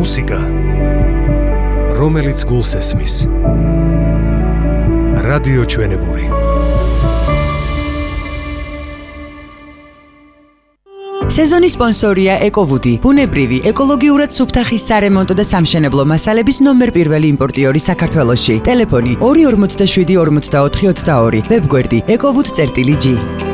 მუსიკა, რომელიც გულს ესმის. რადიო ჩვენებური. სეზონის სპონსორია ეკოვუდი, ბუნებრივი, ეკოლოგიურად სუფთა ხის სარემონტო და სამშენებლო მასალების ნომერ პირველი იმპორტიორი საქართველოში. ტელეფონი 247 44 22, ვებგვერდი ecowood.gr